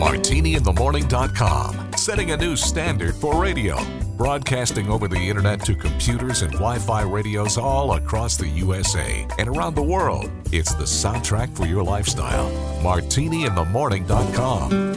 MartiniInTheMorning.com, setting a new standard for radio. Broadcasting over the internet to computers and Wi-Fi radios all across the USA and around the world. It's the soundtrack for your lifestyle. MartiniInTheMorning.com.